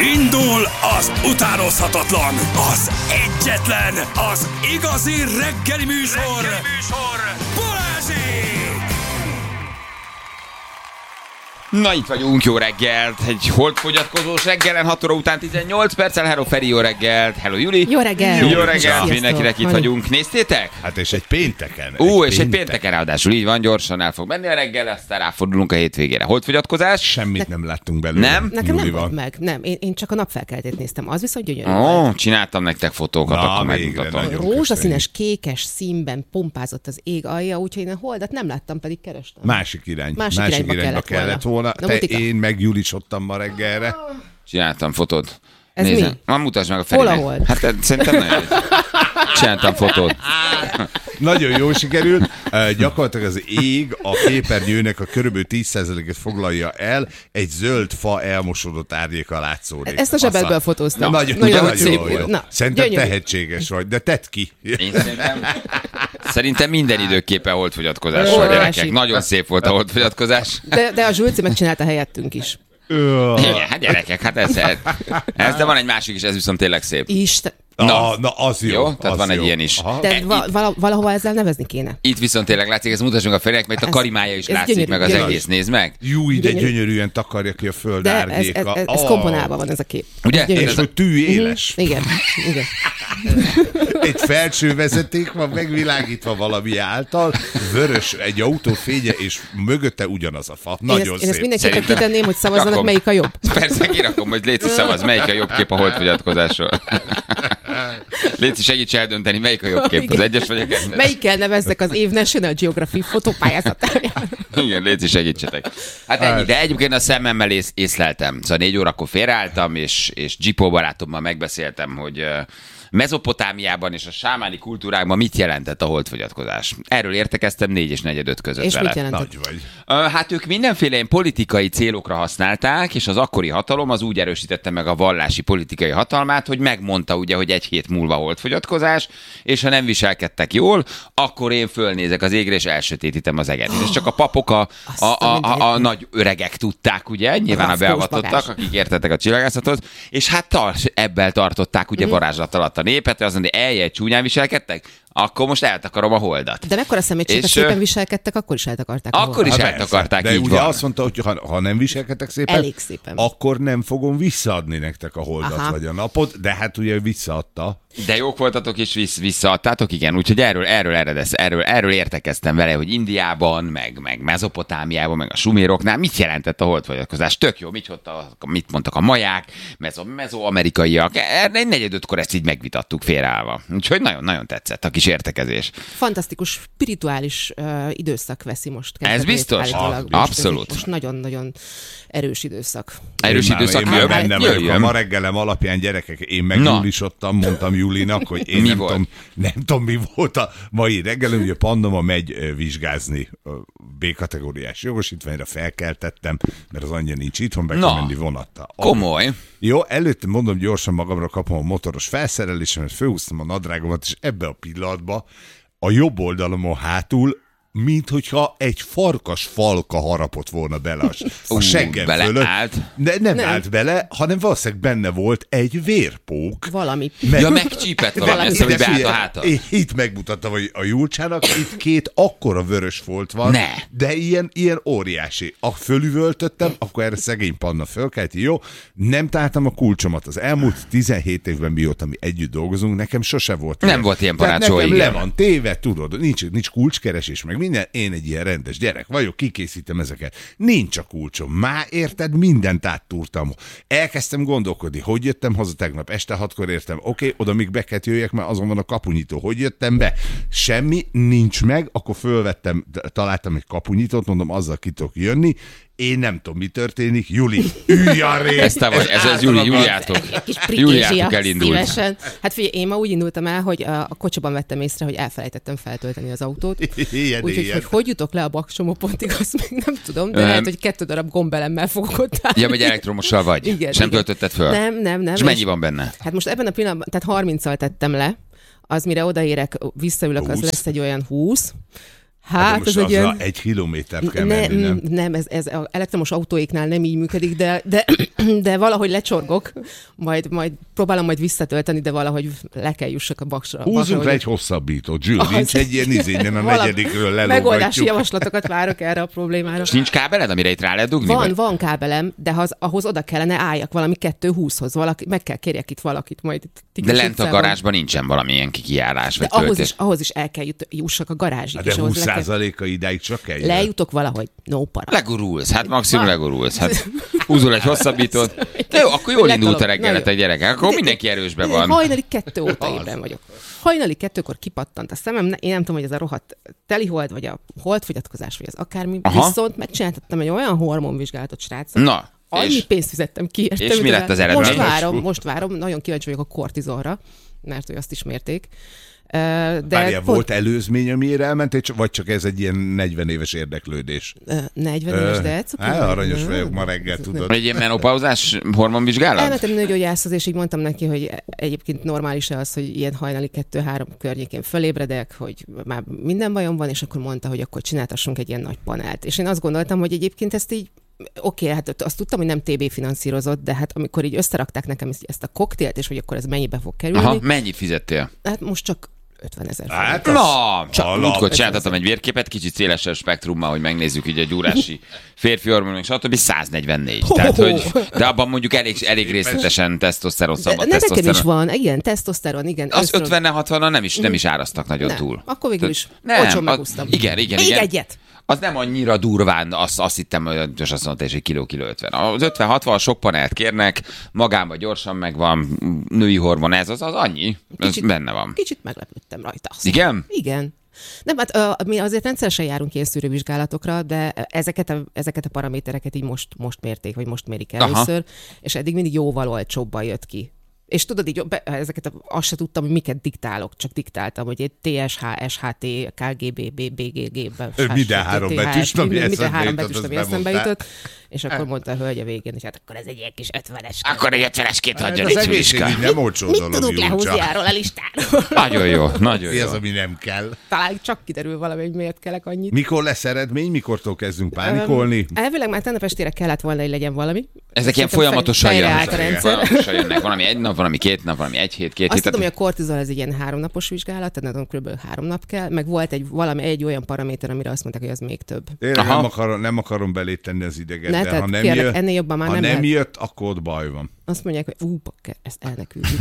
Indul az utánozhatatlan, az egyetlen, az igazi reggeli műsor, Balázsék! Na itt vagyunk, jó reggelt, egy holdfogyatkozós reggelen, 6 óra után 18 perccel, hello Feri, jó reggelt, hello Juli. Jó reggelt. Jó reggelt, mindenkinek itt vagyunk, néztétek? Hát és egy pénteken. És egy pénteken ráadásul, így van, gyorsan el fog menni a reggel, aztán ráfordulunk a hétvégére. Holdfogyatkozás? Semmit nem láttunk belőle. Nem? Nekem Júli nem van. volt meg. Nem, én csak a napfelkeltét néztem. Az viszont gyönyörű volt. Csináltam nektek fotókat, Na, akkor végre, megmutatom. nagyon. Rózsaszínes, kékes színben pompázott az ég alja, úgyhogy én a holdat nem láttam, pedig kerestem. Másik Másik irányba kellett volna. Na, Te, Mutika. én megjulisodtam ma reggelre. Csináltam fotót. Ez Nézem. mi? Ma mutasd meg a Ferinek. Hol a hold? Hát szerintem nagyon. Csináltam fotót. Nagyon jól sikerült. Gyakorlatilag az ég a képernyőnek a körülbelül 10%-et foglalja el, egy zöld fa elmosódott árnyéka látszódik. Ezt a zsebedből fotóztam. Nagyon szép jó. volt. Na, Szerintem gyönyörű. tehetséges vagy, de tedd ki. Én szerintem minden időképpen holdfogyatkozás volt, Óriási. gyerekek. Nagyon szép volt a holdfogyatkozás. De a Zsülci megcsinálta helyettünk is. Igen, hát gyerekek, hát ez de van egy másik is, ez viszont tényleg szép. Isten. Na, az jó. Jó, tehát az van egy jó. ilyen is. Aha. De valahova ezzel nevezni kéne. Itt viszont tényleg látszik, ezt mutassunk a Ferinek, mert itt a Ez- karimája is ez látszik, gyönyörű, meg az gyönyörű. egész, nézd meg. Jú, de Gyönyörű. gyönyörűen takarja ki a föld De árnyéka. ez komponálva van ez a kép. Ugye? Gyönyörű. És hogy tű éles. Igen. Egy felső vezeték van megvilágítva valami által, vörös egy autó fénye, és mögötte ugyanaz a fa. Nagyon Én ezt szép. mindenképpen Szerintem- kitenném, hogy szavazzanak, Rakom. melyik a jobb. Persze, kirakom, hogy Léci szavaz, melyik a jobb kép a holdfogyatkozásról. Léci, segíts eldönteni, melyik a jobb kép, az Igen. egyes vagy a kettes. Melyikkel nevezzek az év National Geographic fotópályázatáján? Igen, Léci, segítsetek. Hát ennyi, de egyébként a szemmel észleltem. Szóval 4 órakor félreálltam, és Gipó barátommal megbeszéltem, hogy Mezopotámiában és a sámáni kultúrákban mit jelentett a holdfogyatkozás. Erről értekeztem 4 és 4:45 között És vele. mit jelentett? Nagy vagy. Hát ők mindenféle ilyen politikai célokra használták, és az akkori hatalom az úgy erősítette meg a vallási politikai hatalmát, hogy megmondta ugye, hogy 1 hét múlva holdfogyatkozás, és ha nem viselkedtek jól, akkor én fölnézek az égre, és elsötétítem az eget. És csak a papok, a nagy öregek tudták, ugye, nyilván a Rafkós beavatottak, bagás. akik értettek a csillagászathoz, és hát ebből tartották ugye varázslat alatt a népet, hogy azt mondja, eljel csúnyán viselkedtek, akkor most eltakarom a holdat. De mekkora szemétséget És, szépen viselkedtek, akkor is eltakarták. a akkor holdat. is Hát persze. eltakarták, De így ugye van. azt mondta, hogy ha nem viselkedtek szépen, Elég szépen. akkor nem fogom visszaadni nektek a holdat Aha. vagy a napot, de hát ugye visszaadta. De jók voltatok és visszaadtátok, igen, úgyhogy erről értekeztem vele, hogy Indiában, meg Mezopotámiában, meg a suméroknál mit jelentett a holdfogyatkozás. Tök jó, mit mondtak a maják, mezoamerikaiak. Egy 4:45-kor ezt így megvitattuk félreállva. Úgyhogy nagyon-nagyon tetszett a kis értekezés. Fantasztikus, spirituális időszak veszi most. Ez kezdetét biztos? állítólag. Abszolút. Most nagyon-nagyon erős időszak. Erős Én már- időszak én már jön. benne vagyok. A Jöjjön. ma reggelem alapján, gyerekek, én megjulisodtam, mondtam Julinak, hogy én Mi nem volt? tudom, mi volt a mai reggelem, ugye Pannoma megy vizsgázni B-kategóriás jogosítványra, felkeltettem, mert az anyja nincs itthon, be kell menni vonattal. Komoly. Jó, előtte mondom, gyorsan magamra kapom a motoros felszerelésemet, fölhúztam a nadrágomat, és ebbe a pillanatban a jobb oldalamon hátul, mint hogyha egy farkas falka harapott volna bele a seggem fölött. beleállt. De nem Nem. állt bele, hanem valószínűleg benne volt egy vérpók. Valami. Ja, megcsípett valami, azt hogy beállt a hátad. Itt megmutattam, hogy a Julcsának itt 2 akkora vörös folt van, Ne. de ilyen óriási. Fölüvöltöttem, akkor erre szegény Panna fölkelt, jó, nem találtam a kulcsomat. Az elmúlt 17 évben, mióta mi együtt dolgozunk, nekem sose volt. Nem volt ilyen Tehát parácsó, nekem igen. le van téve, tudod, nincs kulcskeresés, meg minden, én egy ilyen rendes gyerek vagyok, kikészítem ezeket. Nincs a kulcsom. Már érted, mindent áttúrtam. Elkezdtem gondolkodni, hogy jöttem haza tegnap, este 6-kor értem, oké, oda még be kellett jöjjek, mert azon van a kapunyító. Hogy jöttem be? Semmi, nincs meg, akkor fölvettem, találtam egy kapunyítót, mondom, azzal ki tudok jönni. Én nem tudom, mi történik. Juli, ülj arrébb! Ez te vagy, ez Júliátok. Kis Júliátok prikézsia, elindult. szívesen. Hát figyelj, én ma úgy indultam el, hogy a kocsiban vettem észre, hogy elfelejtettem feltölteni az autót. Úgyhogy hogy jutok le a bakcsomópontig, azt még nem tudom, de Nem. lehet, hogy 2 darab gombelemmel fogok ott állni. Ja, vagy elektromossal vagy. Igen, És nem igen. töltötted föl? Nem. És mennyi van benne? Hát most ebben a pillanatban, tehát 30-al tettem le, az mire odaérek, visszaülök, az 20. lesz egy olyan 20, Hát ez egy ilyen... 1 kilométert kell menni, nem? Nem, ez az elektromos autóiknál nem így működik, de valahogy lecsorgok, majd próbálom majd visszatölteni, de valahogy le kell jussak a Baksra. Húzzunk le egy hosszabbítót, Zsül, nincs egy ilyen izényen a negyedikről lelógatjuk. Megoldási javaslatokat várok erre a problémára. És nincs kábeled, amire itt rá lehet dugni? Van kábelem, de ahhoz oda kellene álljak valami 220-hoz, meg kell kérjek itt valakit majd. De lent a garázsban nincsen valamilyen kijárás, vagy töltés. Ahhoz is el kell jussak a garázsig. De 20%-a idáig csak eljön. Lejutok valahogy, no para. Legurulsz, hát maximum legurulsz. Hát húzol egy hosszabbítót. De jó, akkor jól indult a reggeletek, gyerekek. Akkor mindenki erősben van. Hajnali 2 óta ébren vagyok. Hajnali 2-kor kipattant a szemem, én nem tudom, hogy ez a rohadt telihold, vagy a holdfogyatkozás, vagy az akármi. Aha. Viszont megcsináltattam egy olyan hormonvizsgálatot, srácok. Na. Annyi pénzt fizettem ki. És mi lett az eredmény? Most várom, nagyon kíváncsi vagyok a kortizolra, mert hogy azt is mérték. Várjál, volt előzmény, amiért elmentél, vagy csak ez egy ilyen 40 éves érdeklődés? 40 éves, de egyszerűen. Aranyos vagyok ma reggel, tudod. Egy ilyen menopauzás hormonvizsgálat? Elmentem nőgyógyászhoz, és így mondtam neki, hogy egyébként normális az, hogy ilyen hajnali 2-3 környékén fölébredek, hogy már minden bajom van, és akkor mondta, hogy akkor csináltassunk egy ilyen nagy panelt. És én azt gondoltam, hogy egyébként ezt így oké, hát azt tudtam, hogy nem TB finanszírozott, de hát amikor így összerakták nekem ezt a koktélt, és hogy akkor ez mennyibe fog kerülni. Aha, mennyit fizettél? Hát most csak 50 000 hát na, csak múltkor csináltattam egy vérképet, kicsit szélesebb spektrummal, hogy megnézzük így a gyúrási férfi hormonok, stb. 144. Tehát, hogy, de abban mondjuk elég részletesen tesztoszteron, szabad tesztoszteron. Nekem is van, igen, tesztoszteron, igen. Az 50-60-nal nem is árasztak nagyon túl. Akkor végül is olcsón megúsztam. Igen. Még egyet. Az nem annyira durván, azt hittem, hogy most azt mondta, és egy kiló 50. Az 50-60 sok panelt kérnek, magában gyorsan megvan, női hormon, ez az annyi, ez benne van. Kicsit meglepődtem rajta. Igen? Igen. Nem, hát mi azért rendszeresen járunk ilyen szűrővizsgálatokra, de ezeket a paramétereket így most mérték, vagy most mérik először, és eddig mindig jóval olcsóbban jött ki. És tudod, így azt se tudtam, hogy miket diktálok, csak diktáltam, hogy egy TSH, SHT, KGB, BGG, minden három betűs, ami eszembe jutott, és akkor mondta a hölgy a végén, hogy hát akkor ez egy ilyen kis 50-es. Akkor egy 50-esként hagyjon egy Zsuzska. Nem olcsó dolog. Mit tudunk lehúzni arról a listáról? Nagyon jó, nagyon jó. Mi az, ami nem kell? Talán csak kiderül valami, hogy miért kellek annyit. Mikor lesz eredmény? Mikortól kezdünk pánikolni? Elvileg már tegnap estére kellett volna, hogy legyen valami. Ezek ilyen folyamatosan jönnek. Valami egy nap, valami 2 nap, valami 1 hét, 2 hét. Azt tudom, hogy a kortizol ez egy ilyen 3 napos vizsgálat, tehát kb. 3 nap kell, meg volt egy olyan paraméter, amire azt mondták, hogy az még több. Én nem akarom belétenni az ideget, de ha nem jött, ennél jobban már nem jött, akkor ott baj van. Azt mondják, hogy bakker, ezt elneküljük.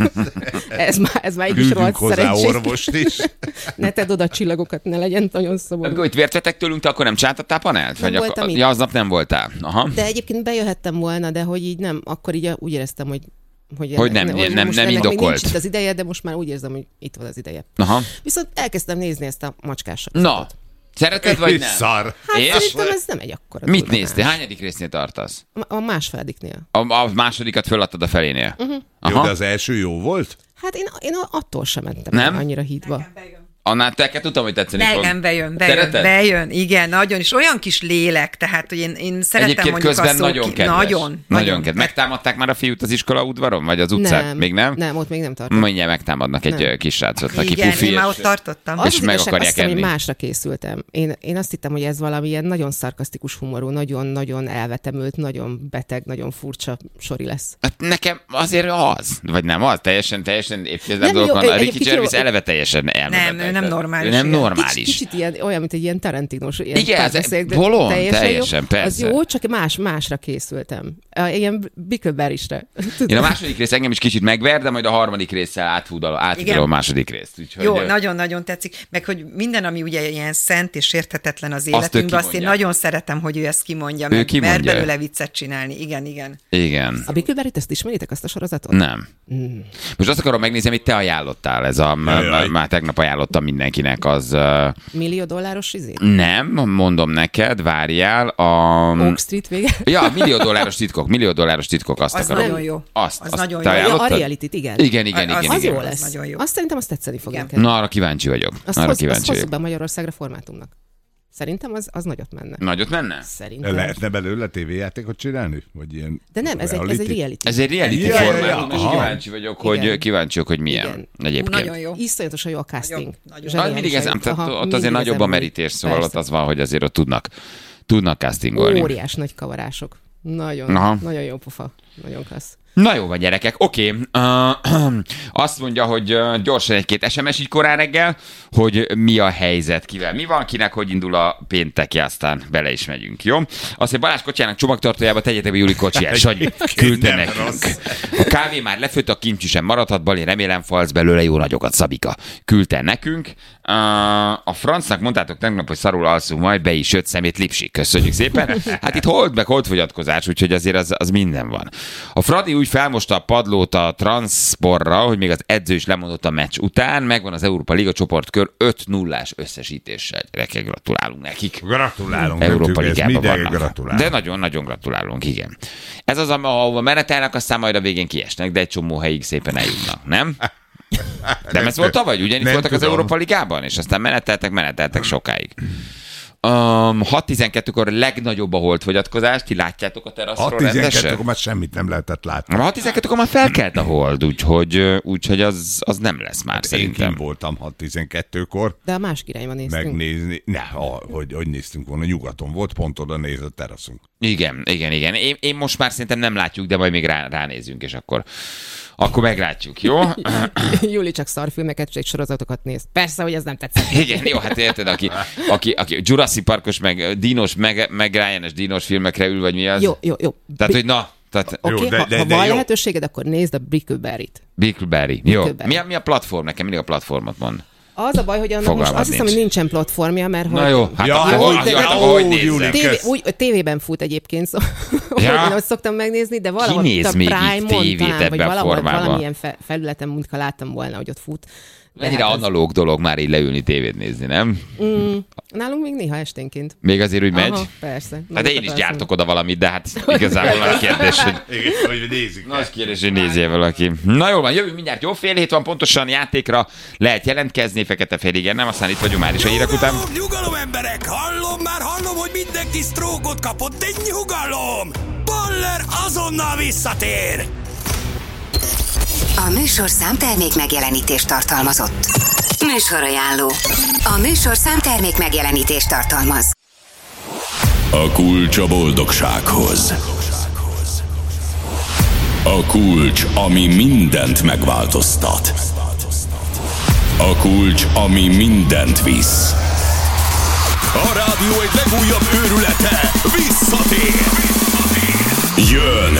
ez már így is rohadt hozzá orvost is. Ne tedd oda csillagokat, ne legyen nagyon szomorú. Amikor itt vért vettek tőlünk, te akkor nem csináltattál panelt? Nem voltam itt. Ja, aznap nem voltál. Aha. De egyébként bejöhettem volna, de hogy így nem, akkor így úgy éreztem, hogy nem indokolt. Nincs itt az ideje, de most már úgy érzem, hogy itt van az ideje. Aha. Viszont elkezdtem nézni ezt a macskás. Na, szereted vagy nem? Szar. Hát szerintem ez nem egy akkora. Mit néztél? Hányadik résznél tartasz? A másfelediknél. A másodikat föladtad a felénél? Jó, de az első jó volt? Hát én attól sem mentem annyira hídba. Annál te tudtam, hogy tetszeni fog. Nekem bejön, igen, nagyon, és olyan kis lélek, tehát, hogy én szeretem egyébként mondjuk közben nagyon kedves. Nagyon kedves. Megtámadták már a fiút az iskola udvaron, vagy az utcán? Még nem? Nem, ott még nem tartott. Mindjárt megtámadnak egy kis srácot, aki igen, pufi. én már ott tartottam. És meg akarják enni. Hogy másra készültem. Én azt hittem, hogy ez valami ilyen nagyon szarkasztikus humorú, nagyon-nagyon elvetemült, nagyon beteg, nagyon furcsa sori lesz. Hát nekem azért az, vagy nem az, teljesen évtizedek dolgok van. A Ricky Gervais eleve teljesen elmebeteg. Nem normális. Nem normális. Kicsit ilyen, olyan, mint egy ilyen Tarantinos. Igen, bolond, teljesen, persze. Az jó, csak másra készültem. Ilyen Bickleberry-re. Én a második rész engem is kicsit megver, de majd a harmadik résszel áthúdalom a második részt. Úgyhogy jó, nagyon-nagyon tetszik. Meg, hogy minden, ami ugye ilyen szent és érthetetlen az életünkben, azt én nagyon szeretem, hogy ő ezt kimondja, mert belőle viccet csinálni. Igen. A Bickleberry-t, ezt ismeritek, azt a sorozatot? Nem. Most azt akarom megnézni, amit te ajánlottál. Ez már tegnap ajánlottam mindenkinek az... $1 millió izé? Nem, mondom neked, várjál. Oak Street vége? Ja, $1 millió titkok, azt az akarom. nagyon jó. Az nagyon jó. A reality-t, igen. Igen. Az jó lesz. Nagyon jó. Azt szerintem azt tetszeni fog neked. Na, arra kíváncsi vagyok. Azt hozzuk be Magyarországra formátumnak. Szerintem az nagyot menne. Nagyot menne? Szerintem. Lehetne belőle tévéjátékot csinálni? Vagy ilyen de nem, ez egy reality. Ez egy reality formát. Kíváncsi vagyok, hogy milyen. Igen. Egyébként. Nagyon jó. Iszonyatosan jó a casting. Mindig ez, ott azért nagyobb a merítés, szóval ott az van, hogy azért ott tudnak castingolni. Óriás nagy kavarások. Nagyon jó pofa. Nagyon klassz. Na jó van, gyerekek, oké. Azt mondja, hogy gyorsan egy-két SMS így korán reggel, hogy mi a helyzet, kivel mi van, kinek hogy indul a pénteki, aztán bele is megyünk, jó? Azt mondja, Balázs kocsijának csomagtartójába tegyetek be Juli kocsiját. Sanyi, küldte nekünk. A kávé már lefőtt, a kimcsi sem maradhat, Bali, remélem falsz belőle jó nagyokat, Szabika. Küldte nekünk. A francnak mondtátok tegnap, hogy szarul alszunk, majd be is jött szemét Lipsik. Köszönjük szépen. Hát itt holdfogyatkozás, úgyhogy azért az minden van. A Fradi úgy felmosta a padlót a transzporra, hogy még az edző is lemondott a meccs után, megvan az Európa Liga csoportkör 5-0-ás összesítéssel. Gyerekek, gratulálunk nekik. Gratulálunk. Európa Ligában vannak. Gratulálunk. De nagyon-nagyon gratulálunk, igen. Ez az, ahova menetelnek, aztán majd a végén kiesnek, de egy csomó helyig szépen eljutnak, nem? De ez volt tavaly, ugyanis voltak az Európa Ligában, és aztán meneteltek sokáig. 6-12-kor legnagyobb a holdfogyatkozás, ti látjátok a teraszról rendesen? 6-12-kor már semmit nem lehetett látni. 6-12-kor már felkelt a hold, úgyhogy az nem lesz már szerintem. Én voltam 6-12-kor. De a másik irányba néztünk. Megnézni. Hogy néztünk volna, nyugaton volt, pont oda néz a teraszunk. Igen. Én most már szerintem nem látjuk, de majd még ránézünk, és akkor meglátjuk, jó? Júli csak szarfilmeket és sorozatokat néz. Persze, hogy ez nem tetszett. Igen, jó, hát érted, aki Jurassic Parkos, meg dínos, meg Ryan-es dínos filmekre ül, vagy mi az? Jó. Tehát, hogy Oké, ha van lehetőséged, akkor nézd a Brickleberry-t. Brickleberry. Jó. Mi a platform? Nekem mindig a platformot mond. Az a baj, hogy annak most azt hiszem, hogy nincsen platformja, mert na jó, hogy nézzem. tévében fut egyébként, szóval én azt szoktam megnézni, de valahol a Prime-on talán, vagy valamilyen felületen munkha láttam volna, hogy ott fut. Mennyire analóg dolog már így leülni tévét nézni, nem? Nálunk még néha esténként. Még azért úgy megy? Aha, persze. Hát én is gyártok oda valamit, de hát igazából nagy kérdés, hogy nézik. Nagy kérdés, hogy nézzél valaki. Na jól van, jövünk mindjárt, jó, fél hét van pontosan, játékra lehet jelentkezni, fekete-fél igen, nem, aztán itt vagyunk már is a hírek után. Nyugalom, emberek, hallom, hogy mindenki sztrókot kapott, de nyugalom! Baller azonnal visszatér! A műsorszám termék megjelenítést tartalmazott. Műsorajánló. A műsorszám termék megjelenítést tartalmaz. A kulcs a boldogsághoz. A kulcs, ami mindent megváltoztat. A kulcs, ami mindent visz. A rádió egy legújabb őrülete visszatér. Jön.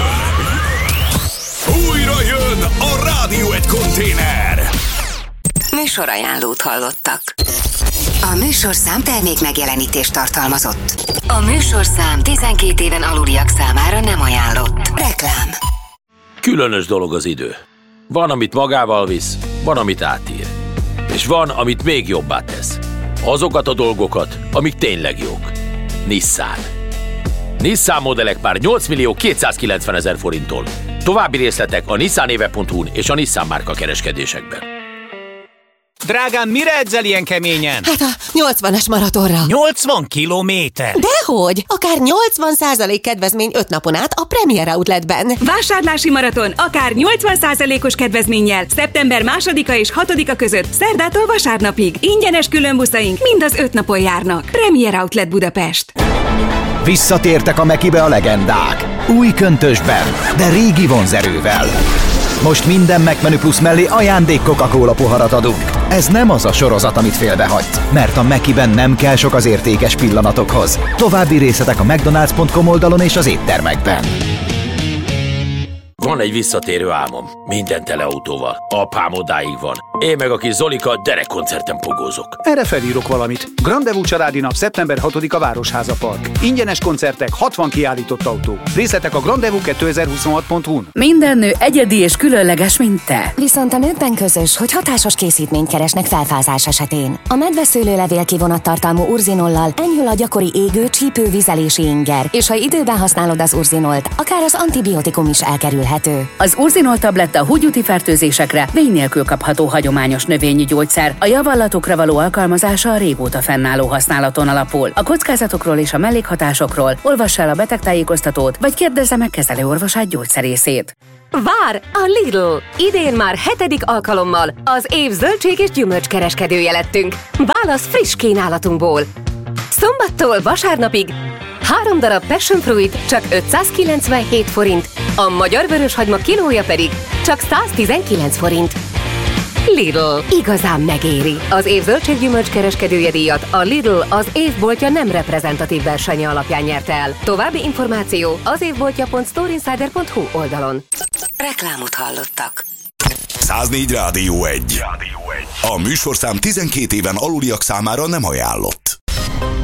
Újra jön a Rádió egy konténer. Műsorajánlót hallottak. A műsorszám termék megjelenítést tartalmazott. A műsorszám 12 éven aluliak számára nem ajánlott. Reklám. Különös dolog az idő. Van, amit magával visz, van, amit átír. És van, amit még jobbá tesz. Azokat a dolgokat, amik tényleg jók. Nissan. Nissan modellek már 8.290.000 forinttól. További részletek a nissanéve.hu-n és a Nissan márka kereskedésekben. Drágám, mire edzel ilyen keményen? Hát a 80-as maratonra. 80 kilométer? Dehogy! Akár 80% kedvezmény 5 napon át a Premier Outletben. Vásárlási maraton akár 80%-os kedvezménnyel szeptember 2-a és 6-a között szerdától vasárnapig. Ingyenes különbuszaink mind az 5 napon járnak. Premier Outlet Budapest. Visszatértek a Mekibe a legendák. Új köntösben, de régi vonzerővel. Most minden McMenü Plus mellé ajándék Coca-Cola poharat adunk. Ez nem az a sorozat, amit félbehagysz, mert a Mekiben nem kell sok az értékes pillanatokhoz. További részletek a mcdonalds.com oldalon és az éttermekben. Van egy visszatérő álmom. Minden teleautóval. Apám odáig van. Én meg a kis Zolika derekkoncerten pogózok. Erre felírok valamit. Grandevú családi nap szeptember 6-a Városháza Park. Ingyenes koncertek, 60 kiállított autó. Részletek a grandevú2026.hu-n. Minden nő egyedi és különleges, mint te. Viszont a nőkben közös, hogy hatásos készítményt keresnek felfázás esetén. A medveszőlőlevél kivonattartalmú urzinollal enyhül a gyakori égő, csípő, vizelési inger, és ha időben használod az urzinolt, akár az antibiotikum is elkerülhet. segítő. Az Urzinol tabletta húgyúti fertőzésekre vény nélkül kapható hagyományos növényi gyógyszer. A javallatokra való alkalmazása a régóta fennálló használaton alapul. A kockázatokról és a mellékhatásokról olvassa el a betegtájékoztatót, vagy kérdezze meg kezelőorvosát gyógyszerészét. Vár a Lidl! Idén már 7. alkalommal az év zöldség és gyümölcskereskedője lettünk. Válasz friss kínálatunkból. Szombattól vasárnapig 3 darab passion fruit csak 597 forint, a magyar vöröshagyma kilója pedig csak 119 forint. Lidl. Igazán megéri. Az év zöldség-gyümölcs kereskedője díjat a Lidl az évboltja nem reprezentatív versenye alapján nyerte el. További információ az évboltja.storeinsider.hu oldalon. Reklámot hallottak. 104 Rádió 1. A műsorszám 12 éven aluliak számára nem ajánlott.